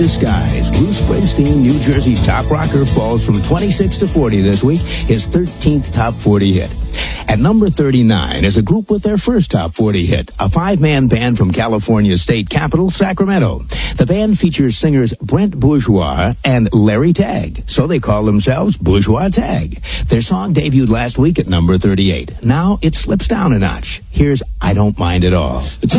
Skies. Bruce Springsteen, New Jersey's top rocker, falls from 26 to 40 this week, his 13th top 40 hit. At number 39 is a group with their first top 40 hit, a five-man band from California's state capital, Sacramento. The band features singers Brent Bourgeois and Larry Tagg, so they call themselves Bourgeois Tagg. Their song debuted last week at number 38. Now it slips down a notch. Here's I Don't Mind at All.